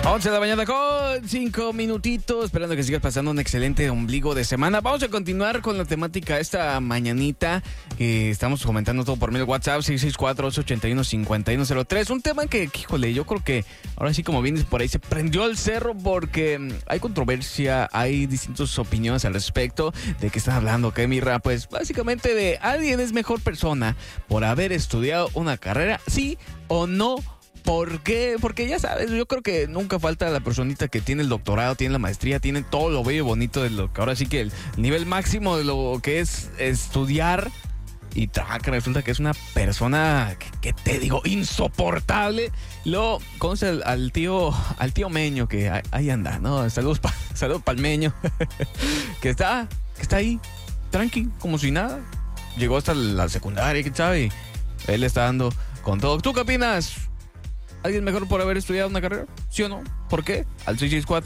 11 de la mañana con 5 minutitos, esperando que sigas pasando un excelente ombligo de semana. Vamos a continuar con la temática esta mañanita que estamos comentando todo por medio de WhatsApp, 664-881-5103. Un tema que, híjole, yo creo que ahora sí, como vienes por ahí, se prendió el cerro porque hay controversia, hay distintas opiniones al respecto. ¿De qué estás hablando, qué, Mirra? Pues básicamente de alguien es mejor persona por haber estudiado una carrera, sí o no. ¿Por qué? Porque ya sabes, yo creo que nunca falta la personita que tiene el doctorado, tiene la maestría, tiene todo lo bello y bonito de lo que ahora sí que el nivel máximo de lo que es estudiar, y que resulta que es una persona que te digo, insoportable. Luego conoce al tío Meño, que ahí anda, ¿no? Saludos pa'l Meño, que está ahí, tranqui, como si nada. Llegó hasta la secundaria, ¿quién sabe? Y él está dando con todo. ¿Tú qué opinas? ¿Alguien mejor por haber estudiado una carrera? ¿Sí o no? ¿Por qué? Al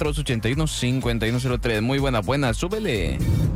664-881-5103. Muy buena, súbele.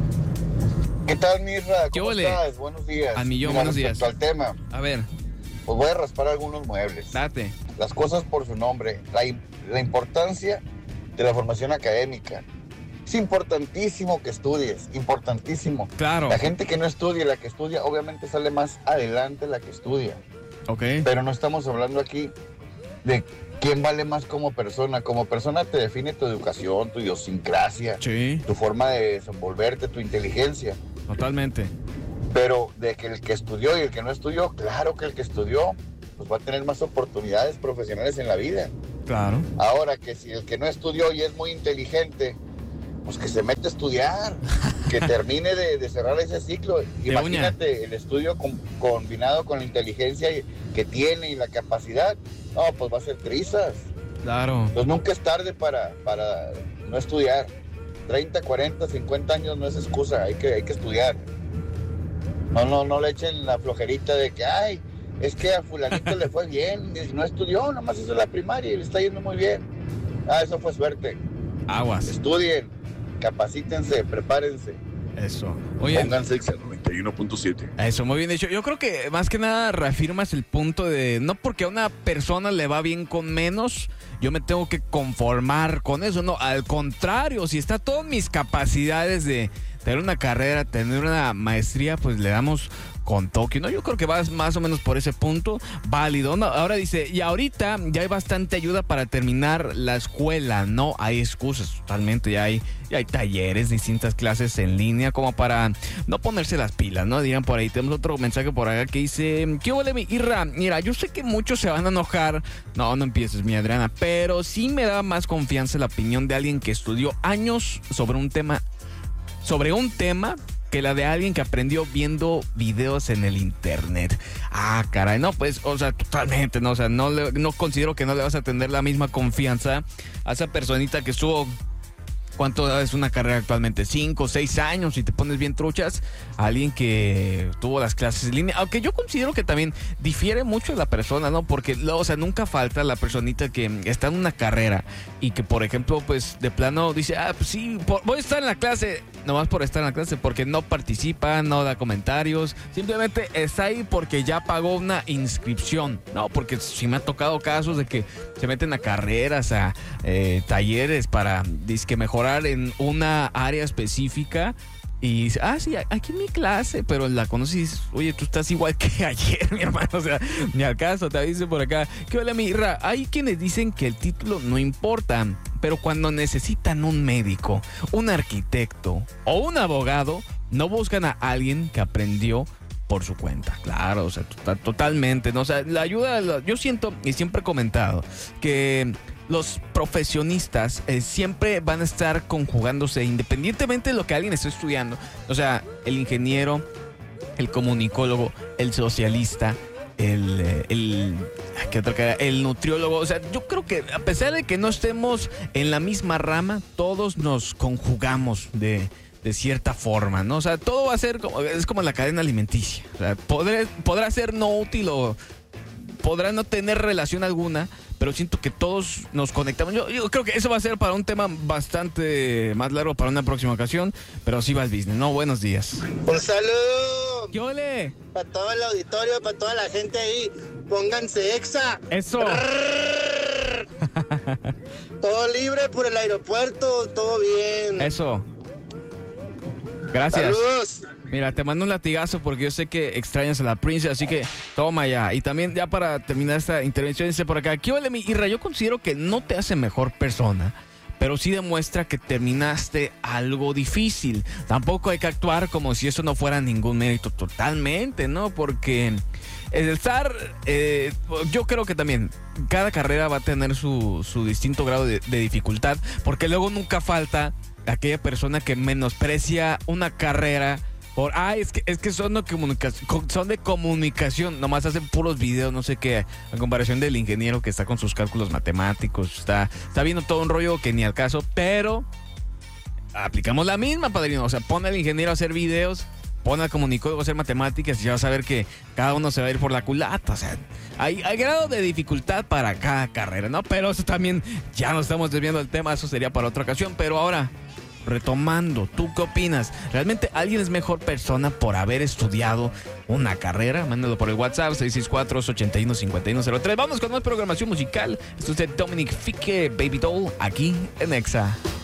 ¿Qué tal, Mirra? ¿Cómo estás? Buenos días. Al millón, buenos días. Respecto al tema, a ver, pues voy a raspar algunos muebles. date. Las cosas por su nombre. La importancia de la formación académica. Es importantísimo que estudies, importantísimo. Claro. La gente que no estudia, la que estudia, obviamente sale más adelante la que estudia. Ok. Pero no estamos hablando aquí de quién vale más como persona. Como persona te define tu educación, tu idiosincrasia, Sí, tu forma de desenvolverte, tu inteligencia. totalmente. Pero de que el que estudió y el que no estudió, claro que el que estudió pues va a tener más oportunidades profesionales en la vida. Claro. Ahora que si el que no estudió y es muy inteligente, pues que se mete a estudiar, que termine de cerrar ese ciclo. Imagínate el estudio combinado con la inteligencia que tiene y la capacidad. No, pues va a ser trizas. Claro. Pues nunca es tarde para no estudiar. 30, 40, 50 años no es excusa, hay que estudiar. No le echen la flojerita de que, ay, es que a fulanito le fue bien, y no estudió, nomás hizo la primaria y le está yendo muy bien. Eso fue suerte. Aguas. Estudien, capacítense, prepárense. Eso. Oye, Pónganse al 91.7. eso, muy bien dicho. Yo creo que más que nada reafirmas el punto de no porque a una persona le va bien con menos, yo me tengo que conformar con eso. No, al contrario, si está todas mis capacidades de tener una carrera, tener una maestría, pues le damos con Tokio, ¿no? Yo creo que vas más o menos por ese punto válido, ¿no? Ahora dice, y ahorita ya hay bastante ayuda para terminar la escuela, no hay excusas, totalmente, ya hay talleres, distintas clases en línea como para no ponerse las pilas, ¿no? Digan por ahí, tenemos otro mensaje por acá que dice, ¿qué huele mi Irra? Mira, yo sé que muchos se van a enojar, no empieces, mi Adriana, pero sí me da más confianza la opinión de alguien que estudió años sobre un tema que la de alguien que aprendió viendo videos en el internet. Caray, no, pues, o sea, totalmente, no, o sea, no considero que no le vas a tener la misma confianza a esa personita que estuvo, ¿cuánto es una carrera actualmente? 5 o 6 años, y te pones bien truchas, a alguien que tuvo las clases en línea, aunque yo considero que también difiere mucho de la persona, ¿no? Porque, o sea, nunca falta la personita que está en una carrera y que, por ejemplo, pues, de plano dice, pues sí, voy a estar en la clase, nomás por estar en la clase, porque no participa, no da comentarios, simplemente está ahí porque ya pagó una inscripción, ¿no? Porque sí me ha tocado casos de que se meten a carreras, a talleres para, dizque, mejorar en una área específica. Y dice, sí, aquí en mi clase, pero la conoces, oye, tú estás igual que ayer, mi hermano, o sea, ni al caso, te dice por acá, ¿qué hola, mi Irra? Hay quienes dicen que el título no importa, pero cuando necesitan un médico, un arquitecto o un abogado, no buscan a alguien que aprendió por su cuenta. Claro, o sea, totalmente, ¿no? O sea, la ayuda, yo siento, y siempre he comentado, que los profesionistas siempre van a estar conjugándose independientemente de lo que alguien esté estudiando. O sea, el ingeniero, el comunicólogo, el socialista, el nutriólogo. O sea, yo creo que a pesar de que no estemos en la misma rama, todos nos conjugamos de cierta forma, ¿no? O sea, todo va a ser es como la cadena alimenticia. O sea, podrá ser no útil o podrá no tener relación alguna, pero siento que todos nos conectamos. Yo creo que eso va a ser para un tema bastante más largo para una próxima ocasión, pero sí va el business, ¿no? Buenos días. Un saludo. ¿Qué ole? Para todo el auditorio, para toda la gente ahí. Pónganse exa. Eso. Todo libre por el aeropuerto, todo bien. Eso. Gracias. Saludos. Mira, te mando un latigazo porque yo sé que extrañas a la Princess, así que toma ya. Y también ya para terminar esta intervención, dice por acá, ¿qué vale mi Irra? Yo considero que no te hace mejor persona, pero sí demuestra que terminaste algo difícil. Tampoco hay que actuar como si eso no fuera ningún mérito totalmente, ¿no? Porque el estar, yo creo que también cada carrera va a tener su distinto grado de dificultad, porque luego nunca falta aquella persona que menosprecia una carrera por, es que son de comunicación, nomás hacen puros videos, no sé qué, a comparación del ingeniero que está con sus cálculos matemáticos, está viendo todo un rollo que ni al caso, pero aplicamos la misma, padrino, o sea, pon al ingeniero a hacer videos, pon al comunicólogo a hacer matemáticas y ya vas a ver que cada uno se va a ir por la culata, o sea, hay grado de dificultad para cada carrera, ¿no? Pero eso también, ya nos estamos desviando del tema, eso sería para otra ocasión, pero ahora, retomando, ¿tú qué opinas? ¿Realmente alguien es mejor persona por haber estudiado una carrera? Mándalo por el WhatsApp 664-815103. Vamos con más programación musical. Esto es de Dominic Fike, Baby Doll, aquí en Exa.